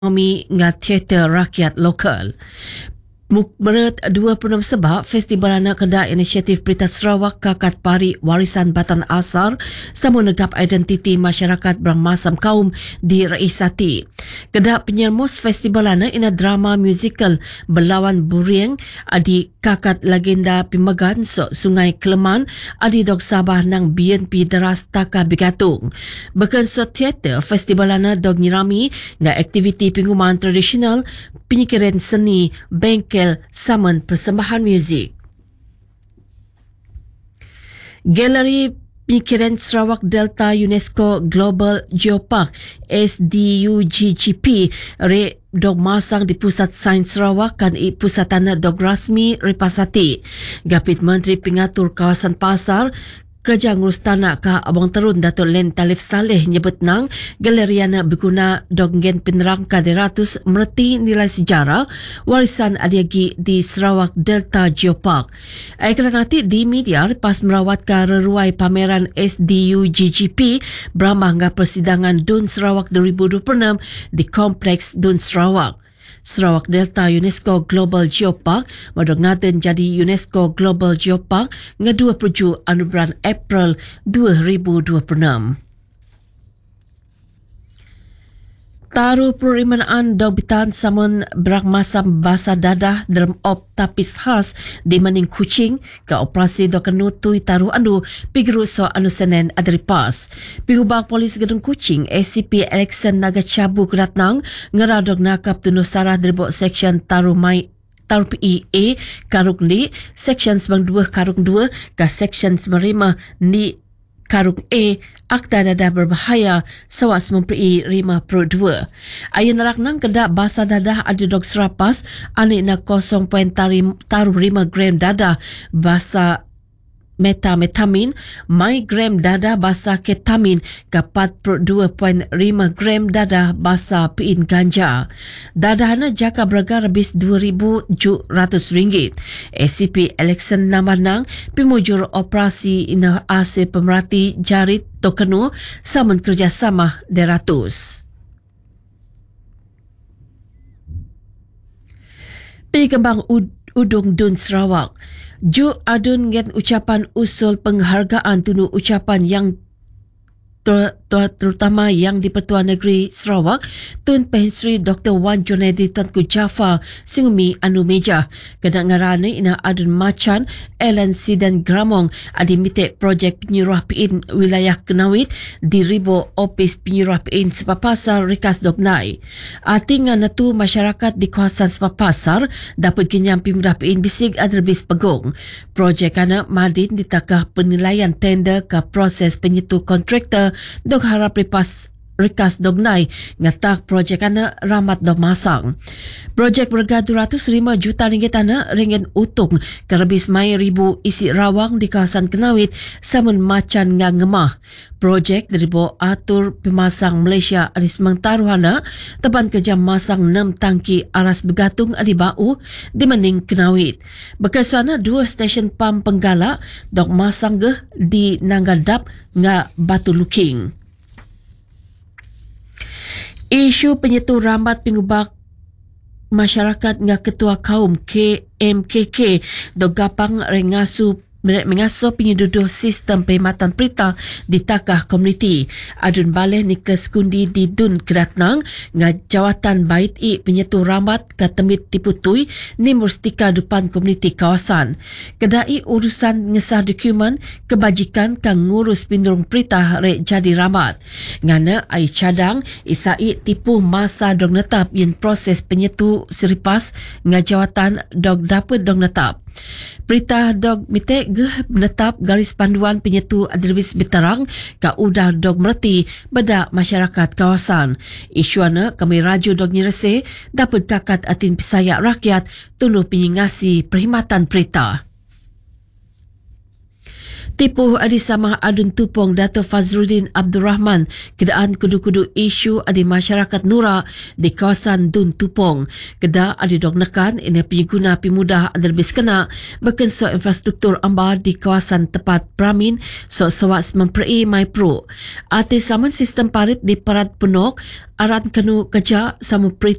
ekonomi nga teater rakyat lokal. Mukberet 26 sebab Festival Anak Kedah Inisiatif Berita Sarawak Kakat Pari Warisan Batan Asar sama negap identiti masyarakat berang masam kaum di Raisati. Kedah penyelmus Festival Anak ina drama musical Belawan Burieng adi Kakat Legenda Pimegan sok Sungai Keleman adi dog Sabah nang BNP Deras Taka Bigatung. Bekan sok teater Festival Anak dog nyirami nga aktiviti penguman tradisional, penyikiran seni, bengkel saman persembahan muzik. Galeri Penyikiran Sarawak Delta UNESCO Global Geopark SDUGGP re dog masang di Pusat Sains Sarawak kan i pusatan dog rasmi Ripasati. Gapit Menteri Pengatur Kawasan Pasar Kerajaan Ngurus Tanah ka Abang Terun Datuk Len Talif Saleh nyebut nang galeriana berguna donggen penerang kaderatus merti nilai sejarah warisan adiagi di Sarawak Delta Geopark. Kerana nanti di media pas merawat ke reruai pameran SDUGGP beramah nga persidangan Dun Sarawak 2026 di Kompleks Dun Sarawak. Sarawak Delta UNESCO Global Geopark madog ngaden jadi UNESCO Global Geopark nga 27 bulan April 2026. Taru perimanaan dobitan samun berang masam basa dadah dalam op tapis khas di maning Kuching ke operasi dokenutui taru andu pigeru so anu senen adri pas. Pihubak polis gedung Kuching ACP Alexan Nagacabu Keratnang ngeradog nakap tunu sarah deribok seksyen taru mai Taru PEA Karung Li, Seksyen 92 Karung 2 ke Seksyen 95 Ni Karung A, Akta Dadah Berbahaya, Sawas Memperi 5/2. Ayah naraknang kedak basa dadah ada dog serapas, anik na 0.5 gram dadah basa metametamin, mai gram dadah basa ketamin, ke 42.5 gram dadah basa piin ganja. Dadahana jaka berharga lebih RM2,700. SCP Alexan Namanang, pemujur operasi ina ase pemerhati jarit tokenu saman kerjasama deratus. Pengembang Udung Dun Sarawak Ju adun ngen ucapan usul penghargaan tunu ucapan yang terutama yang di Pertuan Negeri Sarawak Tun Pensri Dr. Wan Junedi Tunku Jaffa Singumi Anu Meja kadang ngarane ina adun macan Ellen Sidan Gramong adi mitek projek penyuruh piin wilayah Kenawit di ribo opis penyuruh piin Sepapasar Rikas Dognai. Artinya natu masyarakat di kawasan Sepapasar dapat kenyam pemudah piin bisig adrebis pegong. Projek ana madin ditakah penilaian tender ke proses penyetu kontraktor dog harap Rikas Dognai ngatak projek ana ramat dog masang. Projek berharga RM205 juta ana ringgit utung kerebis mai ribu isi rawang di kawasan Kenawit samun macan nga ngemah. Projek diribo atur pemasang Malaysia adis mengtaruhana teban kejam masang 6 tangki aras begatung adi bau di Mening Kenawit. Bekasuana 2 stesen pam penggala dok masang geh di Nanggadap nga Batu Luking. Isu penyetu rambat pengubak masyarakat nga ketua kaum KMKK dok gapang rengasu mengaso penyeduduh sistem perkhidmatan perintah di takah komuniti. Adun baleh Nicholas Kundi di Dun Kedatnang nga jawatan bait i penyetu rambat ke temit tiputui ni mustika depan komuniti kawasan. Kedai urusan ngesah dokumen kebajikan kang ngurus pindurung perintah rek jadi rambat. Ngana ai cadang isai tipu masa dog netap yen proses penyetu seripas nga jawatan dog dapat dog netap. Perintah dog mitek geh menetap garis panduan penyetu adrebis biterang ka udah dog merti beda masyarakat kawasan. Isuana kami raju dog nyerese dapat kakat atin pisayak rakyat tunu penyingasi perkhidmatan perintah. Tipuh adi sama adun tupong Dato' Fazruddin Abdul Rahman kedaan kudu-kudu isu adi masyarakat Nura di kawasan Dun Tupong. Keda adi dog nekan ini pengguna pimudah adalbis kena bahkan so infrastruktur ambar di kawasan tepat Pramin so sewaks memper'i mai pro. Ati saman sistem parit di Parat Punok aran kanu kerja sama